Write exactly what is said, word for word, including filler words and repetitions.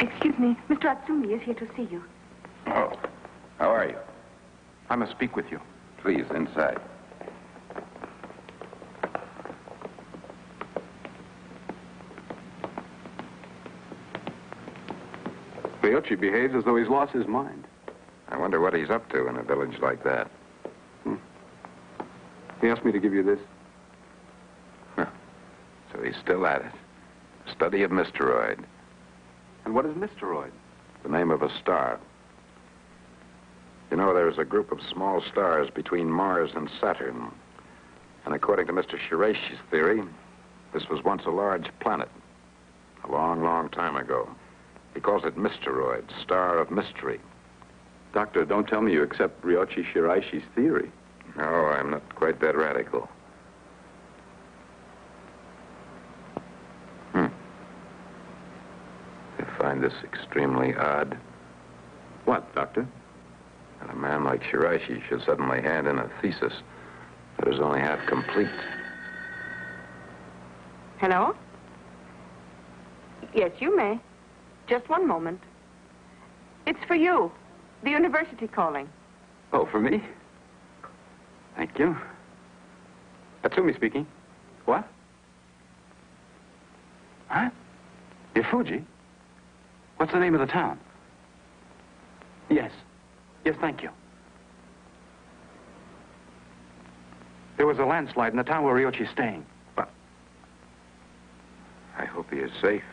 Excuse me, Mister Atsumi is here to see you. Oh, how are you? I must speak with you. Please, inside. Ryochi behaves as though he's lost his mind. I wonder what he's up to in a village like that. Hmm. He asked me to give you this. Huh. So he's still at it. Study of Mysteroid. And what is Mysteroid? The name of a star. You know, there's a group of small stars between Mars and Saturn. And according to Mister Shiraishi's theory, this was once a large planet. A long, long time ago. He calls it Mysteroid, star of mystery. Doctor, don't tell me you accept Ryochi Shiraishi's theory. No, I'm not quite that radical. Hmm. I find this extremely odd. What, Doctor? That a man like Shiraishi should suddenly hand in a thesis that is only half complete. Hello? Yes, you may. Just one moment. It's for you. The university calling. Oh, for me? Thank you. Atsumi speaking. What? Huh? You're Fuji? What's the name of the town? Yes. Yes, thank you. There was a landslide in the town where Ryochi's staying. Well, I hope he is safe.